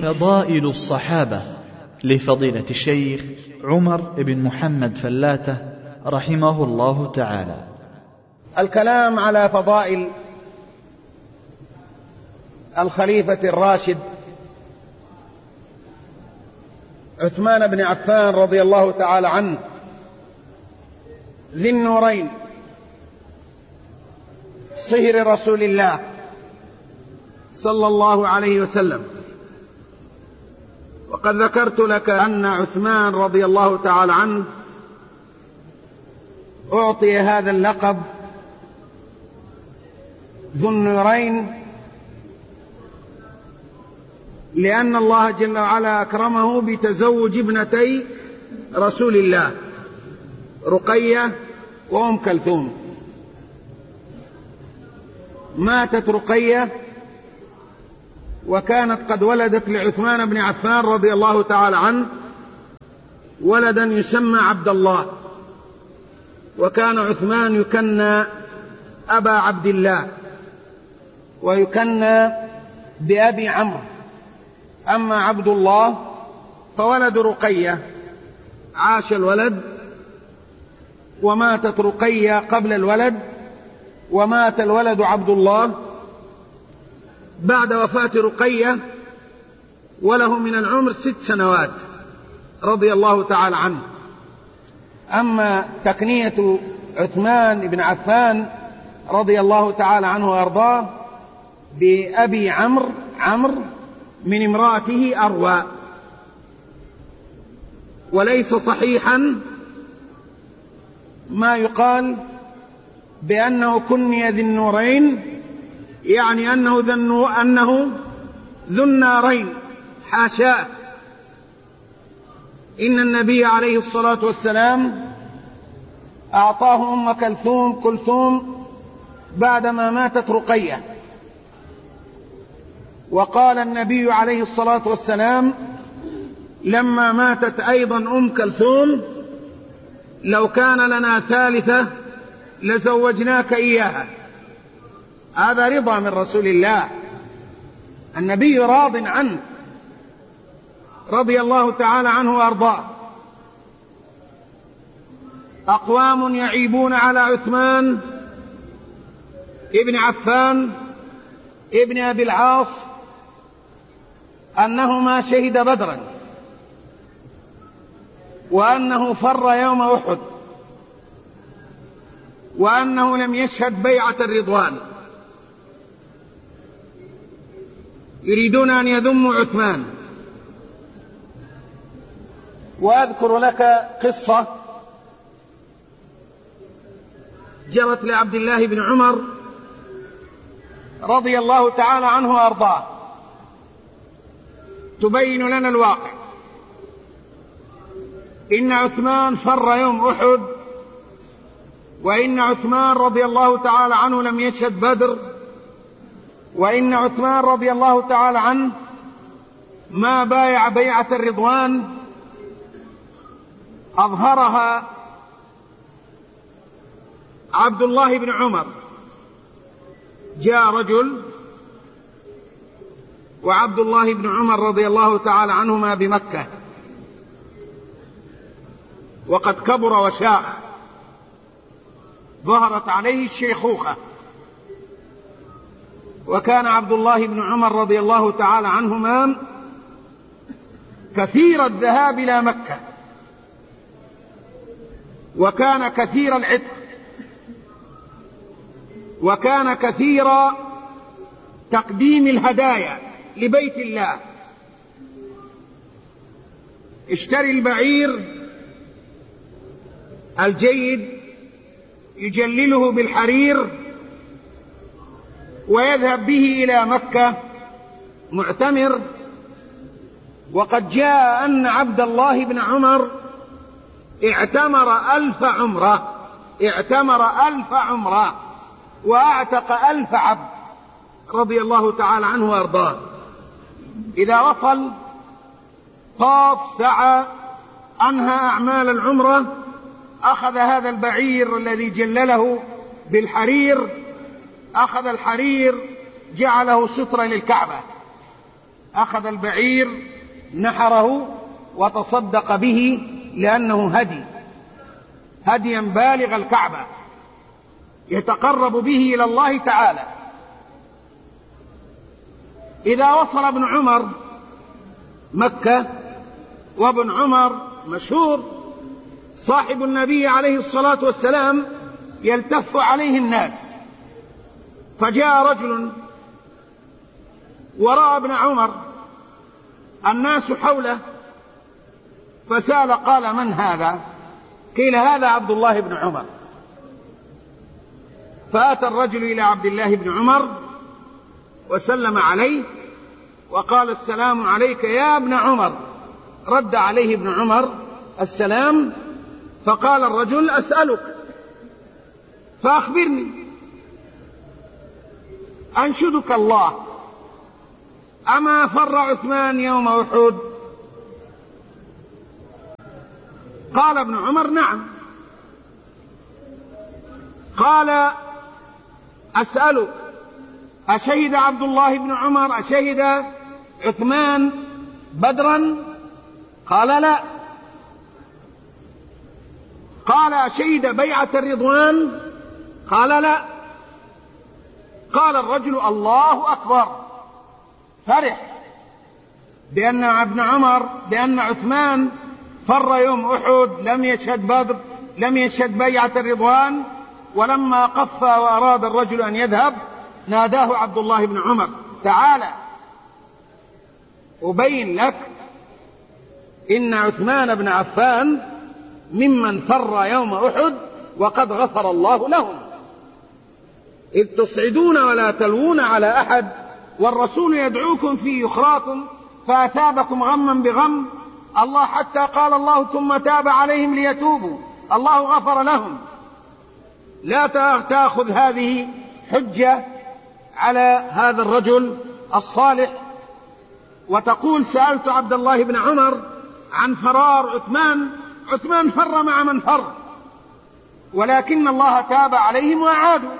فضائل الصحابة لفضيلة الشيخ عمر بن محمد فلاتة رحمه الله تعالى. الكلام على فضائل الخليفة الراشد عثمان بن عفان رضي الله تعالى عنه ذي النورين صهر رسول الله صلى الله عليه وسلم. وقد ذكرت لك أن عثمان رضي الله تعالى عنه أعطي هذا اللقب ذو النورين لأن الله جل وعلا أكرمه بتزوج ابنتي رسول الله رقية وأم كلثوم. ماتت رقية وكانت قد ولدت لعثمان بن عفان رضي الله تعالى عنه ولدا يسمى عبد الله، وكان عثمان يكنى أبا عبد الله ويكنى بأبي عمرو. أما عبد الله فولد رقية، عاش الولد وماتت رقية قبل الولد، ومات الولد عبد الله بعد وفاة رقية وله من العمر 6 سنوات رضي الله تعالى عنه. أما تكنية عثمان بن عفان رضي الله تعالى عنه وأرضاه بأبي عمرو من امرأته أروى. وليس صحيحا ما يقال بأنه كني ذي النورين، يعني أنه ذو النارين، حاشاه. إن النبي عليه الصلاة والسلام أعطاه أم كلثوم بعدما ماتت رقية، وقال النبي عليه الصلاة والسلام لما ماتت أيضا أم كلثوم لو كان لنا ثالثة لزوجناك إياها. هذا رضا من رسول الله، النبي راض عنه رضي الله تعالى عنه وأرضاه. أقوام يعيبون على عثمان ابن عفان ابن أبي العاص أنه ما شهد بدرا، وأنه فر يوم أحد، وأنه لم يشهد بيعة الرضوان. يريدون أن يذموا عثمان. وأذكر لك قصة جرت لعبد الله بن عمر رضي الله تعالى عنه وأرضاه تبين لنا الواقع. إن عثمان فر يوم أحد، وإن عثمان رضي الله تعالى عنه لم يشهد بدر، وإن عثمان رضي الله تعالى عنه ما بايع بيعة الرضوان أظهرها عبد الله بن عمر. جاء رجل وعبد الله بن عمر رضي الله تعالى عنهما بمكة وقد كبر وشاخ، ظهرت عليه الشيخوخة، وكان عبد الله بن عمر رضي الله تعالى عنهما كثير الذهاب إلى مكة، وكان كثير العتق، وكان كثير تقديم الهدايا لبيت الله. اشتري البعير الجيد يجلله بالحرير ويذهب به إلى مكة معتمر. وقد جاء أن عبد الله بن عمر اعتمر 1000 عمرة وأعتق 1000 عبد رضي الله تعالى عنه وأرضاه. إذا وصل طاف سعى أنهى أعمال العمرة، أخذ هذا البعير الذي جلله بالحرير، أخذ الحرير جعله سترة للكعبة، أخذ البعير نحره وتصدق به لأنه هديا بالغ الكعبة يتقرب به إلى الله تعالى. إذا وصل ابن عمر مكة، وابن عمر مشهور صاحب النبي عليه الصلاة والسلام، يلتف عليه الناس، فجاء رجل ورأى ابن عمر الناس حوله فسأل قال: من هذا؟ قيل: هذا عبد الله بن عمر. فأتى الرجل إلى عبد الله بن عمر وسلم عليه وقال: السلام عليك يا ابن عمر. رد عليه ابن عمر السلام، فقال الرجل: أسألك فأخبرني، أنشدك الله، أما فر عثمان يوم أحد؟ قال ابن عمر: نعم. قال: أسألك أشهد عبد الله بن عمر، أشهد عثمان بدرا؟ قال: لا. قال: أشهد بيعة الرضوان؟ قال: لا. قال الرجل: الله أكبر، فرح بأن ابن عمر بأن عثمان فر يوم أحد، لم يشهد بدر، لم يشهد بيعة الرضوان. ولما قف وأراد الرجل أن يذهب ناداه عبد الله بن عمر: تعالى أبين لك إن عثمان بن عفان ممن فر يوم أحد وقد غفر الله لهم، إذ تصعدون ولا تلوون على أحد والرسول يدعوكم في أخراكم فأثابكم غما بغم، الله حتى قال الله: ثم تاب عليهم ليتوبوا، الله غفر لهم. لا تأخذ هذه حجة على هذا الرجل الصالح وتقول: سألت عبد الله بن عمر عن فرار عثمان. عثمان فر مع من فر، ولكن الله تاب عليهم وأعادوا.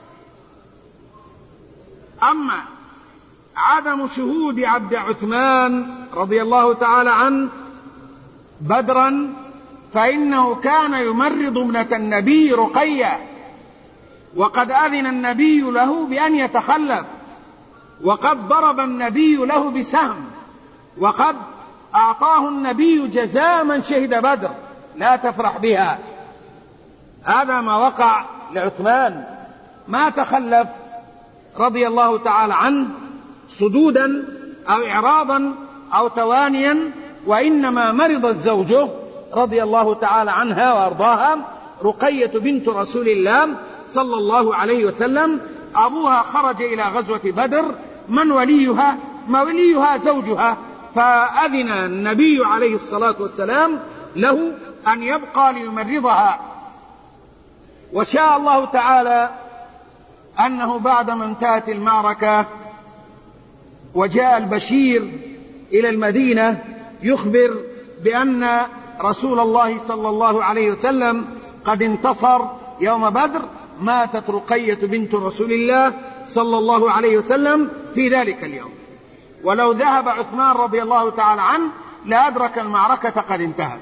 أما عدم شهود عبد عثمان رضي الله تعالى عنه بدرا، فإنه كان يمرض ابنة النبي رقية، وقد أذن النبي له بأن يتخلف، وقد ضرب النبي له بسهم، وقد أعطاه النبي جزاء من شهد بدر، لا تفرح بها. هذا ما وقع لعثمان، ما تخلف رضي الله تعالى عنه صدودا أو إعراضا أو توانيا، وإنما مرضت زوجه رضي الله تعالى عنها وأرضاها، رقية بنت رسول الله صلى الله عليه وسلم. أبوها خرج إلى غزوة بدر، من وليها؟ وليها زوجها، فأذن النبي عليه الصلاة والسلام له أن يبقى ليمرضها. وشاء الله تعالى أنه بعدما انتهت المعركة وجاء البشير إلى المدينة يخبر بأن رسول الله صلى الله عليه وسلم قد انتصر يوم بدر، ماتت رقية بنت رسول الله صلى الله عليه وسلم في ذلك اليوم. ولو ذهب عثمان رضي الله تعالى عنه لأدرك المعركة قد انتهت.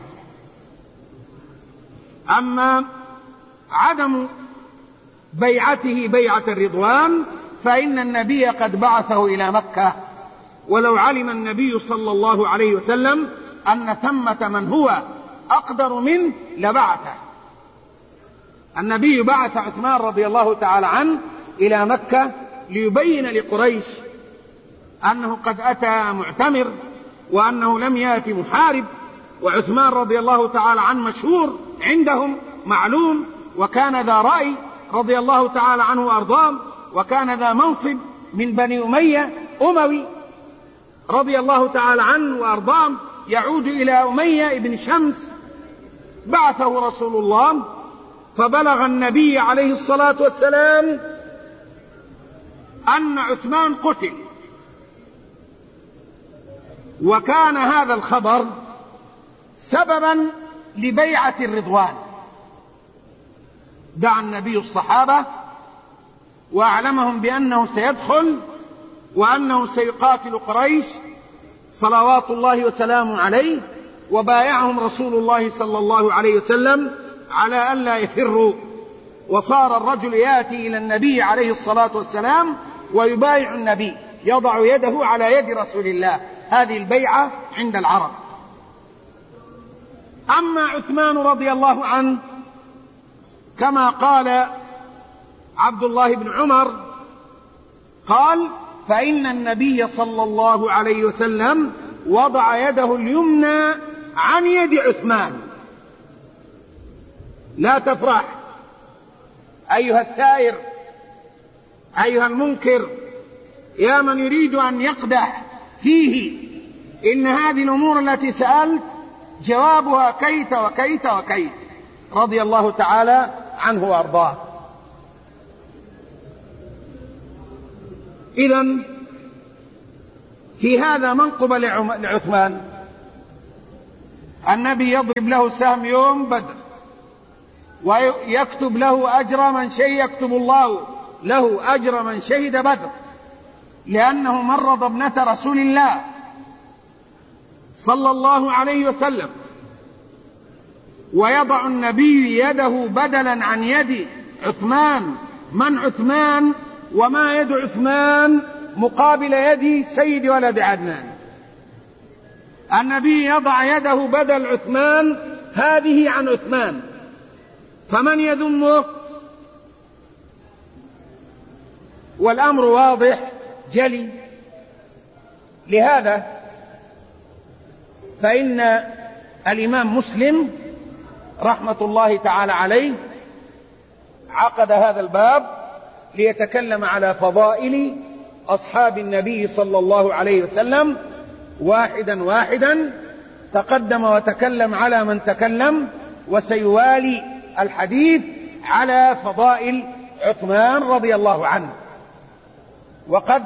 أما عدم بيعته بيعة الرضوان فإن النبي قد بعثه إلى مكة، ولو علم النبي صلى الله عليه وسلم أن ثمة من هو أقدر منه لبعثه. النبي بعث عثمان رضي الله تعالى عنه إلى مكة ليبين لقريش أنه قد أتى معتمر وأنه لم يأتي محارب، وعثمان رضي الله تعالى عنه مشهور عندهم معلوم، وكان ذا رأي رضي الله تعالى عنه وأرضاه، وكان ذا منصب من بني أمية أموي رضي الله تعالى عنه وأرضاه، يعود إلى أمية بن شمس. بعثه رسول الله فبلغ النبي عليه الصلاة والسلام أن عثمان قتل، وكان هذا الخبر سببا لبيعة الرضوان. دعا النبي الصحابة وأعلمهم بأنه سيدخل وأنه سيقاتل قريش صلوات الله وسلامه عليه، وبايعهم رسول الله صلى الله عليه وسلم على ألا يفروا، وصار الرجل يأتي إلى النبي عليه الصلاة والسلام ويبايع النبي، يضع يده على يد رسول الله، هذه البيعة عند العرب. أما عثمان رضي الله عنه كما قال عبد الله بن عمر قال: فإن النبي صلى الله عليه وسلم وضع يده اليمنى عن يد عثمان. لا تفرح أيها الثائر، أيها المنكر، يا من يريد أن يقدح فيه، إن هذه الأمور التي سألت جوابها كيت وكيت وكيت، رضي الله تعالى عنه وأرضاه. إذن في هذا منقب لعثمان، النبي يضرب له سهم يوم بدر، ويكتب له أجر من شهد، يكتب الله له أجر من شهد بدر، لأنه مرض ابنة رسول الله صلى الله عليه وسلم، ويضع النبي يده بدلا عن يد عثمان. من عثمان؟ وما يد عثمان مقابل يد سيد ولد عدنان. النبي يضع يده بدل عثمان هذه عن عثمان، فمن يذمه؟ والأمر واضح جلي. لهذا فإن الإمام مسلم رحمة الله تعالى عليه عقد هذا الباب ليتكلم على فضائل أصحاب النبي صلى الله عليه وسلم واحدا واحدا، تقدم وتكلم على من تكلم، وسيوالي الحديث على فضائل عثمان رضي الله عنه. وقد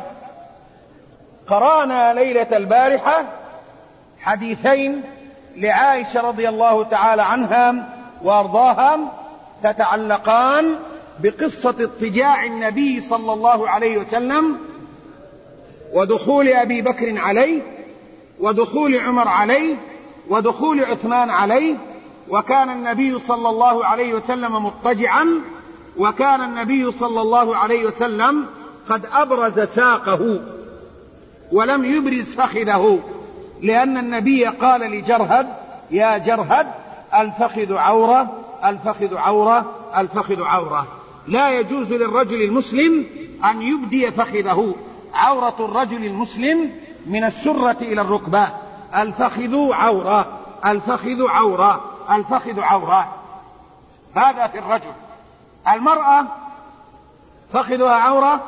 قرأنا ليلة البارحة حديثين لعائشة رضي الله تعالى عنها وأرضاها تتعلقان بقصة اضطجاع النبي صلى الله عليه وسلم، ودخول أبي بكر عليه، ودخول عمر عليه، ودخول عثمان عليه. وكان النبي صلى الله عليه وسلم مضطجعا، وكان النبي صلى الله عليه وسلم قد أبرز ساقه ولم يبرز فخذه، لأن النبي قال لجرهد: يا جرهد، الفخذ عورة، الفخذ عورة، الفخذ عورة. لا يجوز للرجل المسلم أن يبدي فخذه. عورة الرجل المسلم من السرة إلى الركبة. الفخذ عورة، الفخذ عورة، الفخذ عورة. هذا في الرجل. المرأة فخذها عورة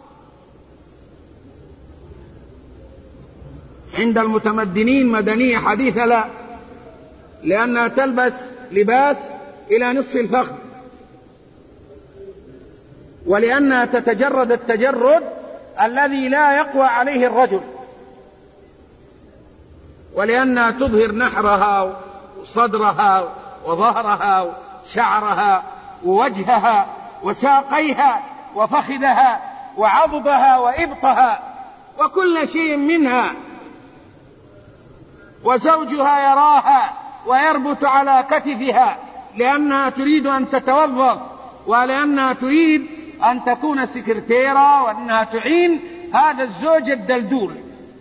عند المتمدنين مدنية حديثة لا، لأنها تلبس لباس إلى نصف الفخذ، ولأنها تتجرد التجرد الذي لا يقوى عليه الرجل، ولأنها تظهر نحرها وصدرها وظهرها وشعرها ووجهها وساقيها وفخذها وعضدها وإبطها وكل شيء منها، وزوجها يراها ويربط على كتفها، لأنها تريد أن تتوظف، ولأنها تريد أن تكون سكرتيرة، وأنها تعين هذا الزوج الدلدول.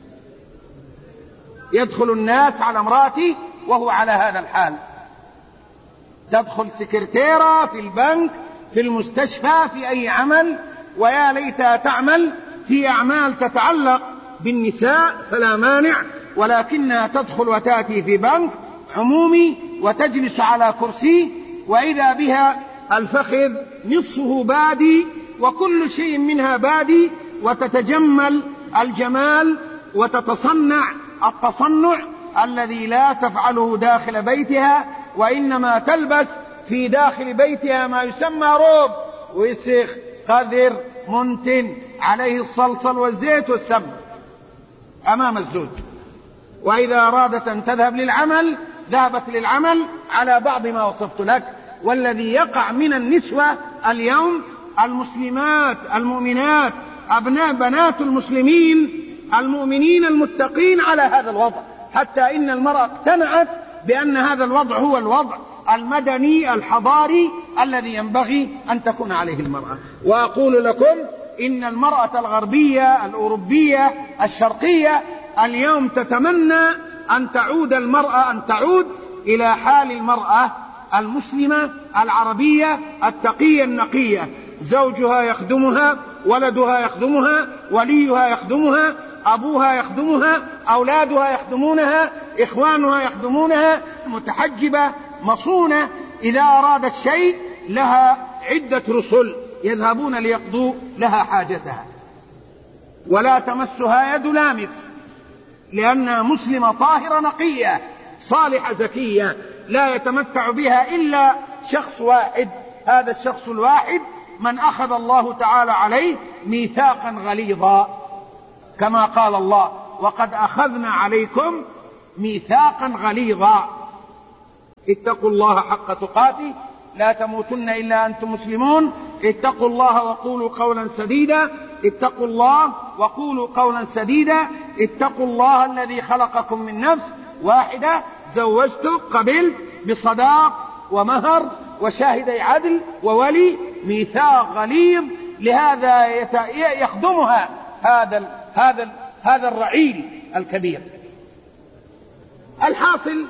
يدخل الناس على امرأتي وهو على هذا الحال، تدخل سكرتيرة في البنك، في المستشفى، في أي عمل، ويا ليتها تعمل في أعمال تتعلق بالنساء فلا مانع، ولكنها تدخل وتأتي في بنك عمومي وتجلس على كرسي، وإذا بها الفخذ نصفه بادي وكل شيء منها بادي، وتتجمل الجمال وتتصنع التصنع الذي لا تفعله داخل بيتها، وإنما تلبس في داخل بيتها ما يسمى روب، وسخ قذر منتن عليه الصلصل والزيت والسمن أمام الزوج. وإذا أرادت أن تذهب للعمل ذهبت للعمل على بعض ما وصفت لك. والذي يقع من النسوة اليوم المسلمات المؤمنات بنات المسلمين المؤمنين المتقين على هذا الوضع، حتى إن المرأة اقتنعت بأن هذا الوضع هو الوضع المدني الحضاري الذي ينبغي أن تكون عليه المرأة. وأقول لكم إن المرأة الغربية الأوروبية الشرقية اليوم تتمنى أن تعود المرأة، أن تعود إلى حال المرأة المسلمة العربية التقية النقية، زوجها يخدمها، ولدها يخدمها، وليها يخدمها، أبوها يخدمها، أولادها يخدمونها، إخوانها يخدمونها، متحجبة مصونة، إذا أرادت شيء لها عدة رسل يذهبون ليقضوا لها حاجتها، ولا تمسها يد لامس، لأنها مسلمة طاهرة نقية صالحة زكية لا يتمتع بها إلا شخص واحد، هذا الشخص الواحد من أخذ الله تعالى عليه ميثاقا غليظا، كما قال الله: وقد أخذنا عليكم ميثاقا غليظا اتقوا الله حق تقاته لا تموتن إلا أنتم مسلمون، اتقوا الله وقولوا قولا سديدا، اتقوا الله وقولوا قولا سديدا، اتقوا الله الذي خلقكم من نفس واحدة، زوجتك قبلت بصداق ومهر وشاهدي عدل وولي، ميثاق غليظ، لهذا يخدمها هذا الرعيل الكبير. الحاصل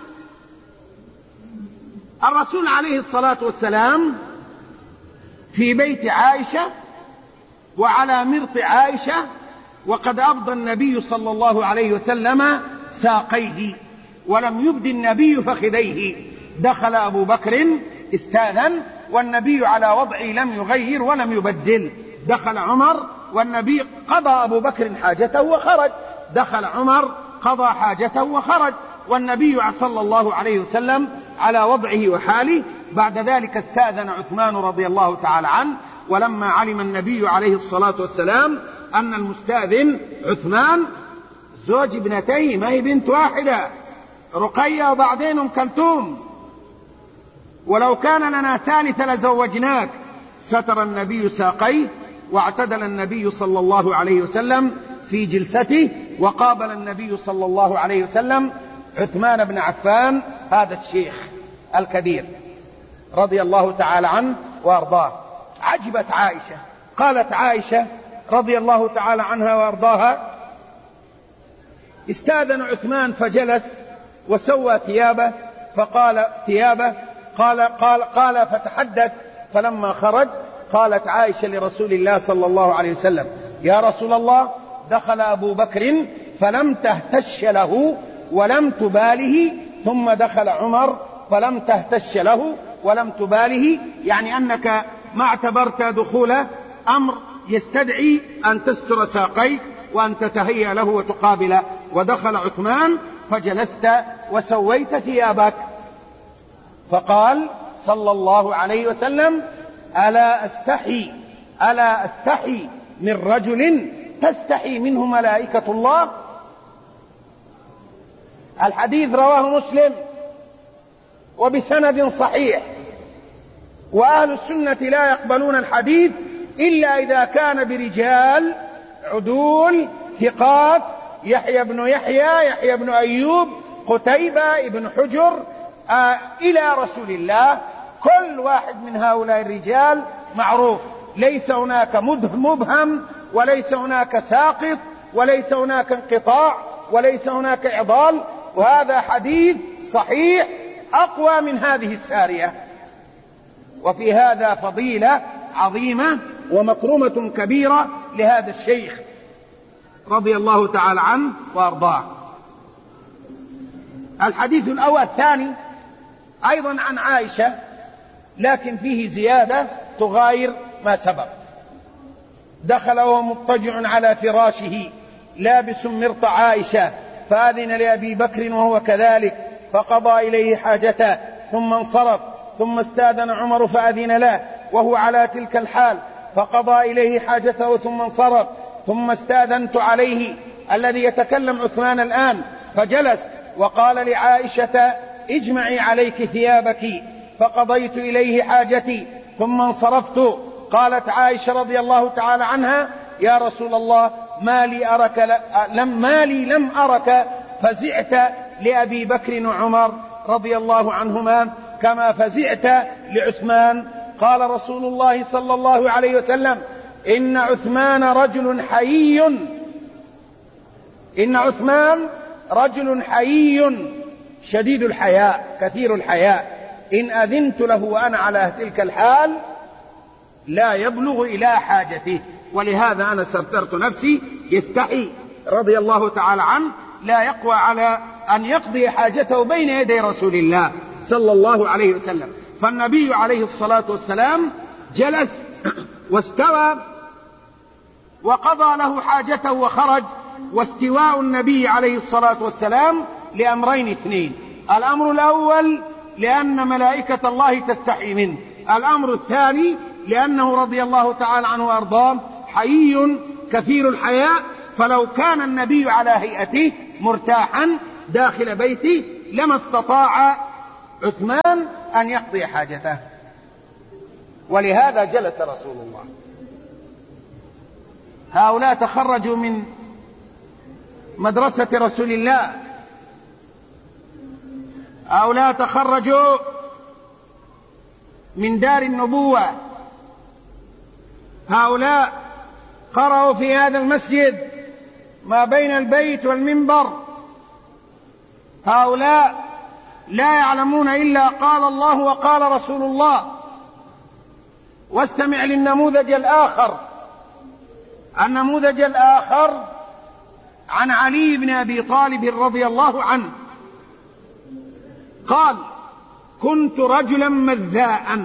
الرسول عليه الصلاة والسلام في بيت عائشة وعلى مرط عائشة، وقد أفضى النبي صلى الله عليه وسلم ساقيه ولم يبد النبي فخذيه، دخل أبو بكر استاذن والنبي على وضعه لم يغير ولم يبدل، دخل عمر والنبي قضى أبو بكر حاجته وخرج، دخل عمر قضى حاجته وخرج، والنبي صلى الله عليه وسلم على وضعه وحاله. بعد ذلك استأذن عثمان رضي الله تعالى عنه، ولما علم النبي عليه الصلاة والسلام أن المستأذن عثمان زوج ابنتيه، ما هي بنت واحدة، رقية وبعدين أم كلثوم، ولو كان لنا ثالث لزوجناك، ستر النبي ساقيه واعتدل النبي صلى الله عليه وسلم في جلسته، وقابل النبي صلى الله عليه وسلم عثمان بن عفان هذا الشيخ الكبير رضي الله تعالى عنه وارضاه. عجبت عائشة، قالت عائشة رضي الله تعالى عنها وارضاها: استاذن عثمان فجلس وسوى ثيابه، فقال ثيابه قال فتحدث، فلما خرج قالت عائشة لرسول الله صلى الله عليه وسلم: يا رسول الله، دخل أبو بكر فلم تهتش له ولم تباله، ثم دخل عمر فلم تهتش له ولم تباله، يعني أنك ما اعتبرت دخول أمر يستدعي أن تستر ساقيك وأن تتهيأ له وتقابله. ودخل عثمان فجلست وسويت ثيابك، فقال صلى الله عليه وسلم: ألا أستحي من رجل تستحي منه ملائكة الله. الحديث رواه مسلم وبسند صحيح، وأهل السنة لا يقبلون الحديث إلا إذا كان برجال عدول ثقات، يحيى بن يحيى بن أيوب، قتيبة بن حجر، إلى رسول الله. كل واحد من هؤلاء الرجال معروف، ليس هناك مبهم، وليس هناك ساقط، وليس هناك انقطاع، وليس هناك إعضال، وهذا حديث صحيح أقوى من هذه السارية. وفي هذا فضيلة عظيمة ومكرمة كبيرة لهذا الشيخ رضي الله تعالى عنه وأرضاه. الحديث الأول الثاني أيضا عن عائشة، لكن فيه زيادة تغاير ما سبق. دخل وهو مضطجع على فراشه لابس مرط عائشة، فأذن لأبي بكر وهو كذلك، فقضى إليه حاجته ثم انصرف، ثم استأذن عمر فأذن له وهو على تلك الحال، فقضى إليه حاجته ثم انصرف، ثم استأذنت عليه، الذي يتكلم عثمان الآن، فجلس وقال لعائشة: اجمعي عليك ثيابك، فقضيت إليه حاجتي ثم انصرفت. قالت عائشة رضي الله تعالى عنها: يا رسول الله، ما لي لم أرك فزعت لأبي بكر وعمر رضي الله عنهما كما فزعت لعثمان. قال رسول الله صلى الله عليه وسلم: إن عثمان رجل حيي شديد الحياء كثير الحياء، إن أذنت له وأنا على تلك الحال لا يبلغ إلى حاجته. ولهذا أنا استرت نفسي، يستحي رضي الله تعالى عنه، لا يقوى على أن يقضي حاجته بين يدي رسول الله صلى الله عليه وسلم. فالنبي عليه الصلاة والسلام جلس واستوى وقضى له حاجته وخرج. واستواء النبي عليه الصلاة والسلام لأمرين اثنين: الأمر الأول لأن ملائكة الله تستحي منه، الأمر الثاني لأنه رضي الله تعالى عنه وأرضاه حيي كثير الحياء، فلو كان النبي على هيئته مرتاحا داخل بيته لما استطاع عثمان أن يقضي حاجته، ولهذا جلس رسول الله. هؤلاء تخرجوا من مدرسة رسول الله، هؤلاء تخرجوا من دار النبوة، هؤلاء قرأوا في هذا المسجد ما بين البيت والمنبر، هؤلاء لا يعلمون إلا قال الله وقال رسول الله. واستمع للنموذج الآخر، النموذج الآخر عن علي بن أبي طالب رضي الله عنه قال: كنت رجلا مذاء،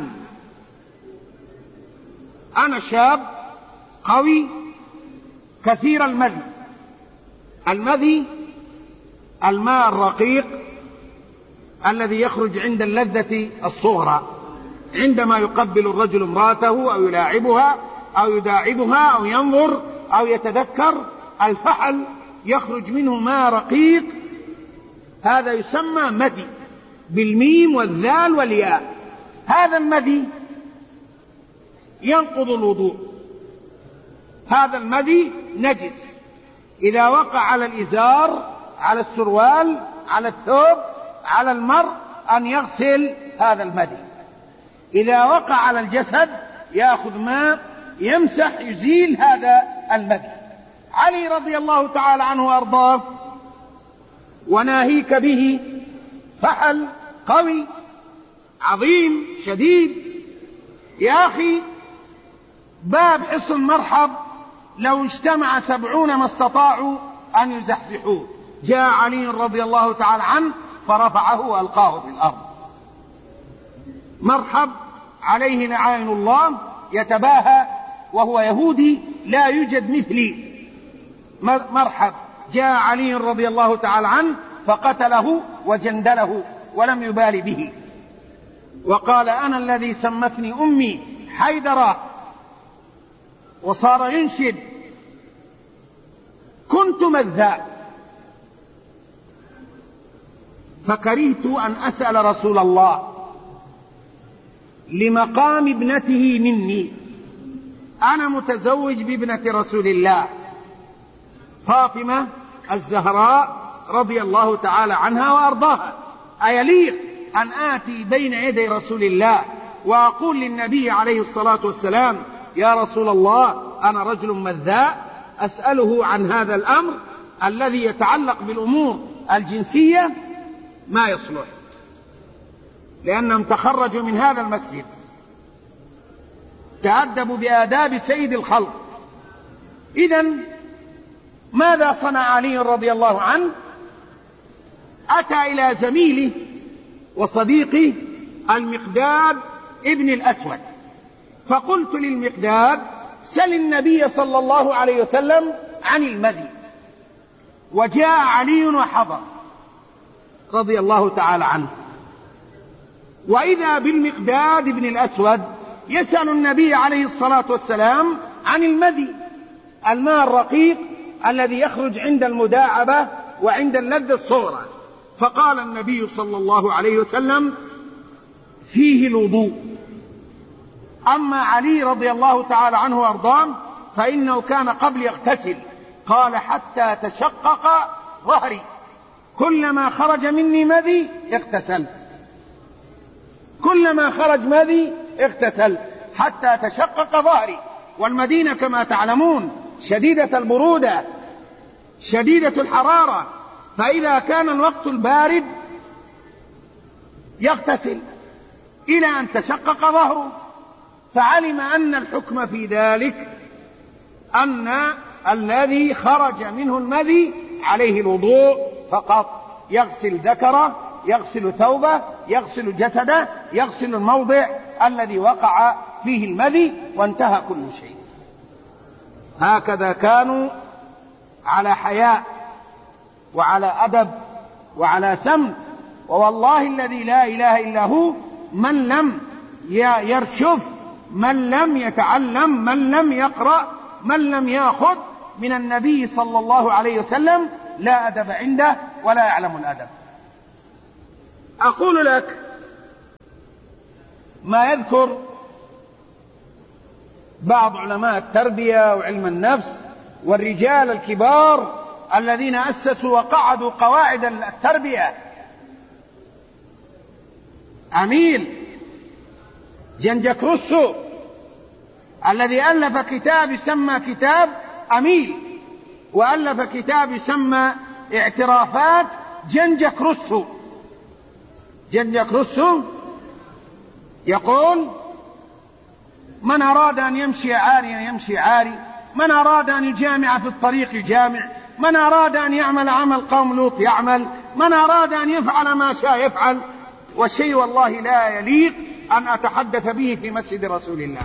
أنا شاب قوي كثير المذي. المذي الماء الرقيق الذي يخرج عند اللذة الصغرى، عندما يقبل الرجل امرأته أو يلاعبها أو يداعبها أو ينظر أو يتذكر، الفحل يخرج منه ماء رقيق، هذا يسمى مذي بالميم والذال والياء. هذا المذي ينقض الوضوء، هذا المذي نجس، إذا وقع على الإزار، على السروال، على الثوب، على المرء أن يغسل هذا المذي. إذا وقع على الجسد يأخذ ماء يمسح يزيل هذا المذي. علي رضي الله تعالى عنه وأرضاه وناهيك به فحل قوي عظيم شديد. يا أخي باب حصن مرحب لو اجتمع 70 ما استطاعوا أن يزحزحوه. جاء علي رضي الله تعالى عنه فرفعه وألقاه في الأرض. مرحب عليه لعائن الله يتباهى وهو يهودي، لا يوجد مثلي. مرحب جاء علي رضي الله تعالى عنه فقتله وجندله ولم يبال به، وقال: أنا الذي سمتني أمي حيدرة. وصار ينشد: كنت مذاء فكرهت أن أسأل رسول الله لمقام ابنته مني. أنا متزوج بابنة رسول الله فاطمة الزهراء رضي الله تعالى عنها وأرضاها، أيليق أن آتي بين يدي رسول الله وأقول للنبي عليه الصلاة والسلام: يا رسول الله أنا رجل مذاء أسأله عن هذا الأمر الذي يتعلق بالأمور الجنسية؟ ما يصلح، لأنهم تخرجوا من هذا المسجد، تأدبوا بآداب سيد الخلق. إذن ماذا صنع علي رضي الله عنه؟ أتى إلى زميله وصديقه المقداد ابن الأسود، فقلت للمقداد: سل النبي صلى الله عليه وسلم عن المذي. وجاء علي وحضر رضي الله تعالى عنه، وإذا بالمقداد ابن الأسود يسأل النبي عليه الصلاة والسلام عن المذي، الماء الرقيق الذي يخرج عند المداعبة وعند اللذة الصغرى. فقال النبي صلى الله عليه وسلم: فيه الوضوء. أما علي رضي الله تعالى عنه وأرضاه فإنه كان قبل يغتسل قال حتى تشقق ظهري، كلما خرج مني مذي اغتسلت، كلما خرج مذي اغتسلت حتى تشقق ظهري. والمدينة كما تعلمون شديدة البرودة شديدة الحرارة، فإذا كان الوقت البارد يغتسل إلى أن تشقق ظهره. فعلم أن الحكم في ذلك أن الذي خرج منه المذي عليه الوضوء فقط، يغسل ذكره، يغسل ثوبه، يغسل جسده، يغسل الموضع الذي وقع فيه المذي، وانتهى كل شيء. هكذا كانوا على حياء وعلى أدب وعلى سمت. ووالله الذي لا إله إلا هو من لم يرشف، من لم يتعلم، من لم يقرأ، من لم يأخذ من النبي صلى الله عليه وسلم لا أدب عنده ولا يعلم الأدب. أقول لك ما يذكر بعض علماء التربية وعلم النفس والرجال الكبار الذين أسسوا وقعدوا قواعد التربية. أميل جنجك روسو الذي ألف كتاب يسمى كتاب أميل، وألف كتاب يسمى اعترافات جنجك روسو. جنجك روسو يقول: من أراد أن يمشي عاريا يمشي عاري، من أراد أن يجامع في الطريق يجامع، من أراد أن يعمل عمل قوم لوط يعمل، من أراد أن يفعل ما شاء يفعل. والشيء والله لا يليق أن أتحدث به في مسجد رسول الله.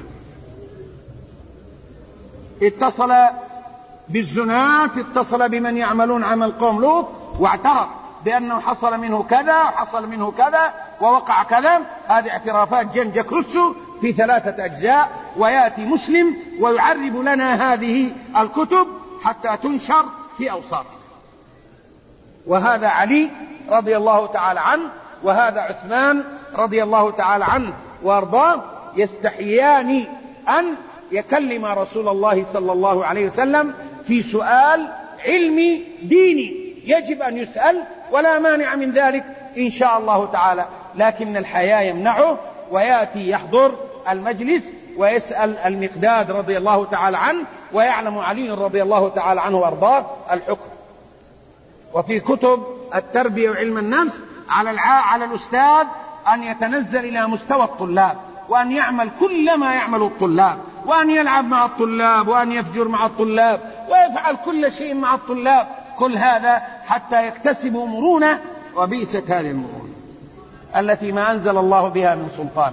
اتصل بالزنات، اتصل بمن يعملون عمل قوم لوط، واعترف بأنه حصل منه كذا وحصل منه كذا ووقع كذا. هذه اعترافات جنجك روسو في 3 أجزاء، ويأتي مسلم ويعرب لنا هذه الكتب حتى تنشر في أوساطنا. وهذا علي رضي الله تعالى عنه، وهذا عثمان رضي الله تعالى عنه وارضاه، يستحيان أن يكلم رسول الله صلى الله عليه وسلم في سؤال علمي ديني يجب أن يسأل، ولا مانع من ذلك إن شاء الله تعالى، لكن الحياء يمنعه، ويأتي يحضر المجلس ويسأل المقداد رضي الله تعالى عنه، ويعلم علي رضي الله تعالى عنه وارضاه الحكم. وفي كتب التربية وعلم النفس على الأستاذ أن يتنزل إلى مستوى الطلاب، وأن يعمل كل ما يعمل الطلاب، وأن يلعب مع الطلاب، وأن يفجر مع الطلاب، ويفعل كل شيء مع الطلاب، كل هذا حتى يكتسبوا مرونة. وبئست هذه المرونة التي ما أنزل الله بها من سلطان.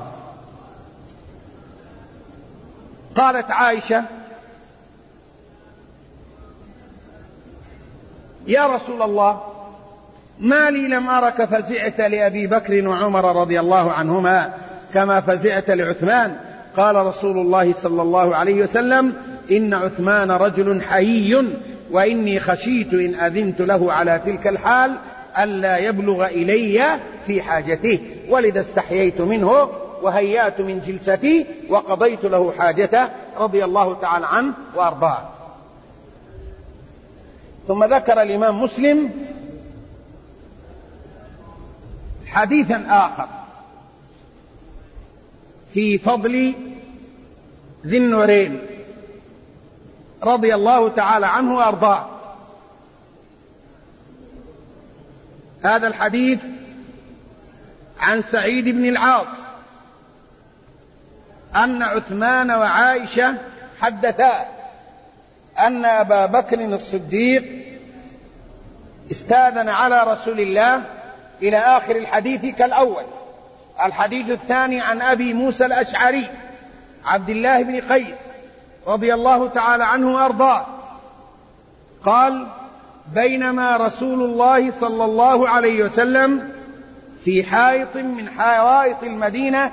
قالت عائشة: يا رسول الله، ما لي لم أرك فزعت لأبي بكر وعمر رضي الله عنهما كما فزعت لعثمان. قال رسول الله صلى الله عليه وسلم: إن عثمان رجل حيي، وإني خشيت إن أذنت له على تلك الحال ألا يبلغ إلي في حاجته، ولذا استحييت منه وهيأت من جلستي وقضيت له حاجته، رضي الله تعالى عنه وأرضاه. ثم ذكر الإمام مسلم حديثا آخر في فضل ذي النورين رضي الله تعالى عنه وأرضاه. هذا الحديث عن سعيد بن العاص أن عثمان وعائشة حدثا أن أبا بكر الصديق استاذن على رسول الله إلى آخر الحديث كالأول. الحديث الثاني عن أبي موسى الأشعري عبد الله بن قيس رضي الله تعالى عنه وأرضاه قال: بينما رسول الله صلى الله عليه وسلم في حائط من حوائط المدينة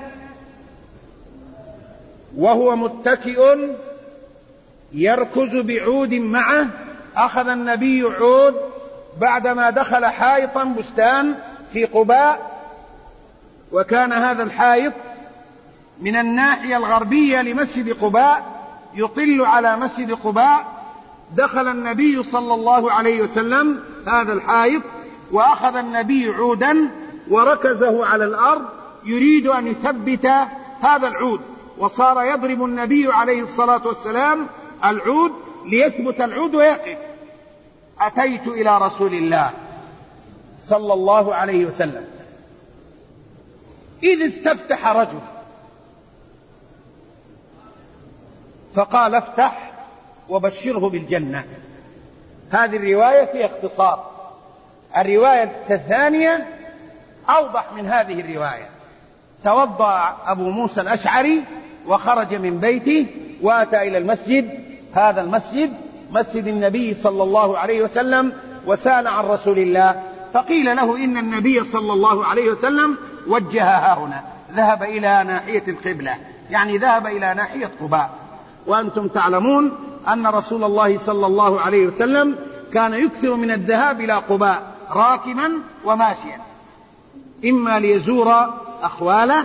وهو متكئ يركز بعود معه، أخذ النبي عود بعدما دخل حائطا بستان في قباء، وكان هذا الحائط من الناحية الغربية لمسجد قباء يطل على مسجد قباء دخل النبي صلى الله عليه وسلم هذا الحائط، وأخذ النبي عودا وركزه على الأرض يريد أن يثبت هذا العود، وصار يضرب النبي عليه الصلاة والسلام العود ليثبت العود ويقف. أتيت إلى رسول الله صلى الله عليه وسلم إذ استفتح رجل فقال افتح وبشره بالجنة. هذه الرواية في اختصار. الرواية الثانية أوضح من هذه الرواية. توضأ أبو موسى الأشعري وخرج من بيته وأتى إلى المسجد، هذا المسجد مسجد النبي صلى الله عليه وسلم، وسأل عن رسول الله، فقيل له إن النبي صلى الله عليه وسلم وجهها هنا، ذهب إلى ناحية القبلة، يعني ذهب إلى ناحية قباء. وأنتم تعلمون أن رسول الله صلى الله عليه وسلم كان يكثر من الذهاب إلى قباء راكبا وماشيا، إما ليزور أخواله